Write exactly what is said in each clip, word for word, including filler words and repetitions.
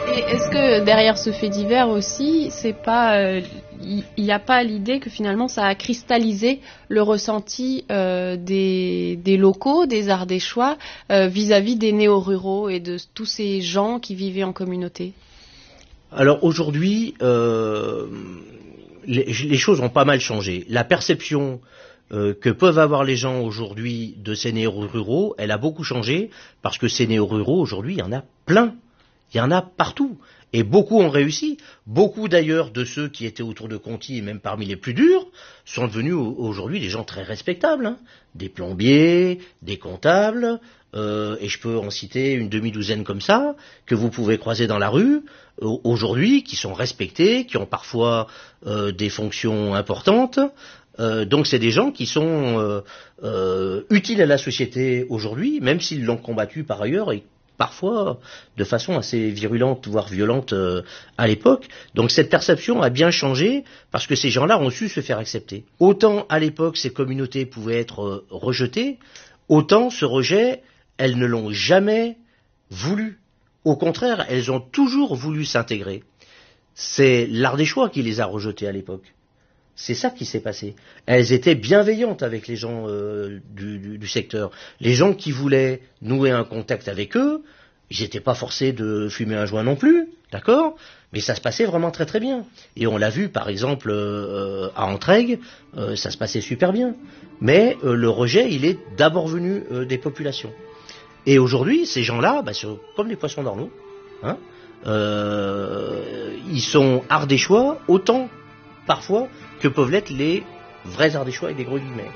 Et est-ce que derrière ce fait divers aussi, c'est pas, il euh, n'y a pas l'idée que finalement ça a cristallisé le ressenti euh, des, des locaux, des Ardéchois, euh, vis-à-vis des néo-ruraux et de tous ces gens qui vivaient en communauté? Alors aujourd'hui, euh, les, les choses ont pas mal changé. La perception euh, que peuvent avoir les gens aujourd'hui de ces néo-ruraux, elle a beaucoup changé, parce que ces néo-ruraux aujourd'hui, il y en a plein. Il y en a partout. Et beaucoup ont réussi. Beaucoup d'ailleurs de ceux qui étaient autour de Conty, et même parmi les plus durs, sont devenus aujourd'hui des gens très respectables. Hein. Des plombiers, des comptables, euh, et je peux en citer une demi-douzaine comme ça, que vous pouvez croiser dans la rue, euh, aujourd'hui, qui sont respectés, qui ont parfois euh, des fonctions importantes. Euh, donc c'est des gens qui sont euh, euh, utiles à la société aujourd'hui, même s'ils l'ont combattu par ailleurs, et parfois de façon assez virulente, voire violente euh, à l'époque. Donc cette perception a bien changé parce que ces gens-là ont su se faire accepter. Autant à l'époque ces communautés pouvaient être euh, rejetées, autant ce rejet, elles ne l'ont jamais voulu. Au contraire, elles ont toujours voulu s'intégrer. C'est l'Ardéchois qui les a rejetées à l'époque. C'est ça qui s'est passé. Elles étaient bienveillantes avec les gens euh, du, du, du secteur. Les gens qui voulaient nouer un contact avec eux, ils n'étaient pas forcés de fumer un joint non plus, d'accord ? Mais ça se passait vraiment très très bien. Et on l'a vu par exemple euh, à Entraigues, euh, ça se passait super bien. Mais euh, le rejet, il est d'abord venu euh, des populations. Et aujourd'hui, ces gens-là, bah, sont comme les poissons dans l'eau, hein, euh, ils sont ardéchois autant parfois que peuvent l'être les vrais Ardéchois avec des gros guillemets.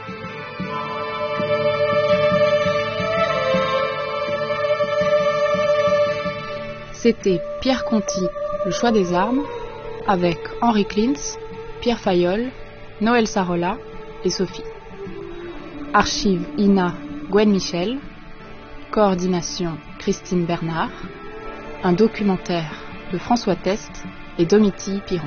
C'était Pierre Conty, Le choix des armes, avec Henri Klintz, Pierre Fayolle, Noël Sarola et Sophie. Archive I N A, Gwen Michel. Coordination, Christine Bernard. Un documentaire de François Test et Domitille Piron.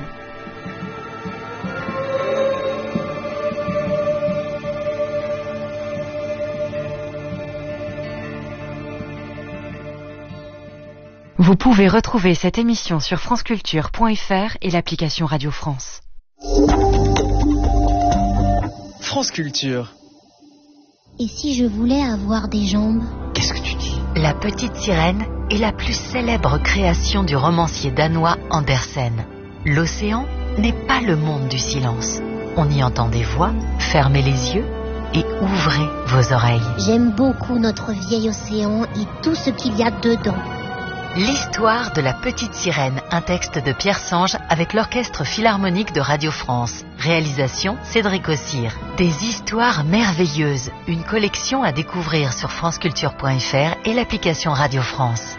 Vous pouvez retrouver cette émission sur franceculture point f r et l'application Radio France. France Culture. Et si je voulais avoir des jambes ? Qu'est-ce que tu dis ? La Petite Sirène est la plus célèbre création du romancier danois Andersen. L'océan n'est pas le monde du silence. On y entend des voix, fermez les yeux et ouvrez vos oreilles. J'aime beaucoup notre vieil océan et tout ce qu'il y a dedans. L'histoire de la Petite Sirène, un texte de Pierre Sange avec l'Orchestre Philharmonique de Radio France. Réalisation Cédric Ossire. Des histoires merveilleuses, une collection à découvrir sur franceculture point f r et l'application Radio France.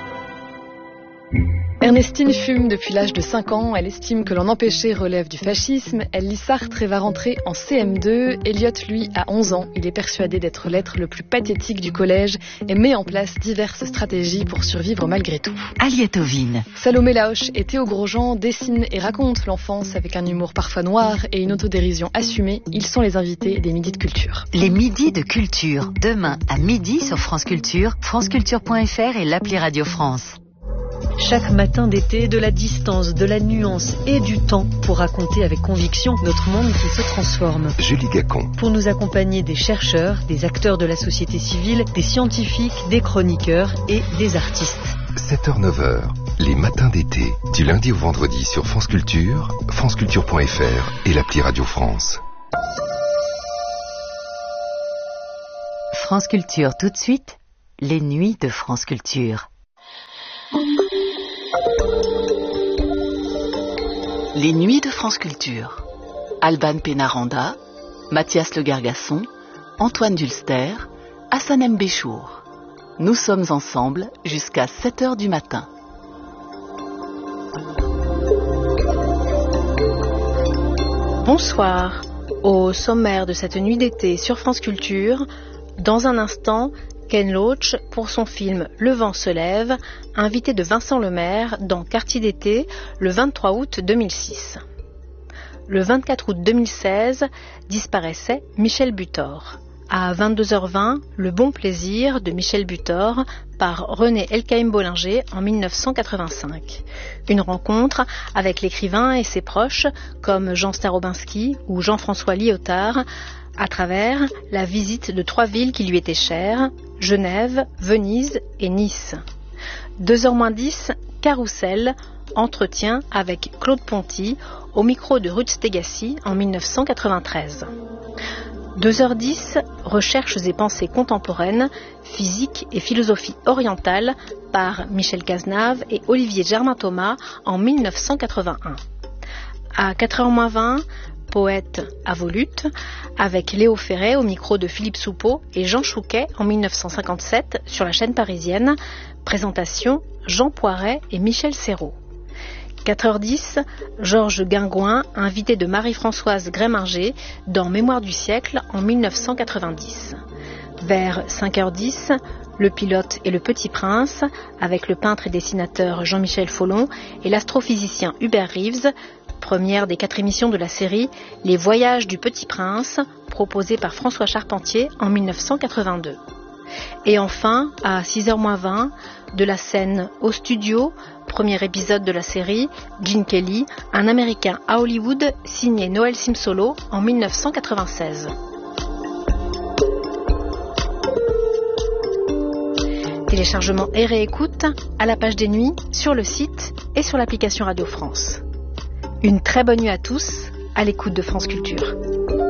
Ernestine fume depuis l'âge de cinq ans. Elle estime que l'en empêcher relève du fascisme. Elle lit Sartre et va rentrer en C M deux. Elliot, lui, a onze ans. Il est persuadé d'être l'être le plus pathétique du collège et met en place diverses stratégies pour survivre malgré tout. Aliette Ovine. Salomé Laoche et Théo Grosjean dessinent et racontent l'enfance avec un humour parfois noir et une autodérision assumée. Ils sont les invités des Midis de Culture. Les Midis de Culture. Demain à midi sur France Culture, franceculture point f r et l'appli Radio France. Chaque matin d'été, de la distance, de la nuance et du temps pour raconter avec conviction notre monde qui se transforme. Julie Gacon. Pour nous accompagner des chercheurs, des acteurs de la société civile, des scientifiques, des chroniqueurs et des artistes. sept heures neuf heures, les matins d'été, du lundi au vendredi sur France Culture, franceculture point f r et l'appli Radio France. France Culture tout de suite, les nuits de France Culture. Les nuits de France Culture. Alban Pénaranda, Mathias Le Gargasson, Antoine Dulster, Hassan M. Béchour. Nous sommes ensemble jusqu'à sept heures du matin. Bonsoir. Au sommaire de cette nuit d'été sur France Culture, dans un instant, Ken Loach pour son film Le vent se lève, invité de Vincent Lemaire dans Quartier d'été le vingt-trois août deux mille six. Le vingt-quatre août deux mille seize disparaissait Michel Butor. À vingt-deux heures vingt, Le Bon Plaisir de Michel Butor par René Elkaïm-Bollinger en mille neuf cent quatre-vingt-cinq. Une rencontre avec l'écrivain et ses proches comme Jean Starobinski ou Jean-François Lyotard à travers la visite de trois villes qui lui étaient chères, Genève, Venise et Nice. deux heures moins dix, Carrousel, entretien avec Claude Ponty au micro de Ruth Stegassi en mille neuf cent quatre-vingt-treize. deux heures dix, Recherches et pensées contemporaines, physique et philosophie orientale par Michel Cazenave et Olivier Germain-Thomas en mille neuf cent quatre-vingt-un. À quatre heures moins vingt, Poète à volute, avec Léo Ferré au micro de Philippe Soupeau et Jean Chouquet en mille neuf cent cinquante-sept sur la chaîne parisienne. Présentation Jean Poiret et Michel Serrault. quatre heures dix, Georges Guingouin, invité de Marie-Françoise Gréminger dans Mémoire du siècle en mille neuf cent quatre-vingt-dix. Vers cinq heures dix, Le Pilote et le Petit Prince, avec le peintre et dessinateur Jean-Michel Follon et l'astrophysicien Hubert Reeves, première des quatre émissions de la série Les Voyages du Petit Prince, proposée par François Charpentier en mille neuf cent quatre-vingt-deux. Et enfin, à six heures moins vingt, de la scène au studio, premier épisode de la série, Gene Kelly, un Américain à Hollywood, signé Noël Simsolo en mille neuf cent quatre-vingt-seize. Téléchargement et réécoute à la page des nuits, sur le site et sur l'application Radio France. Une très bonne nuit à tous, à l'écoute de France Culture.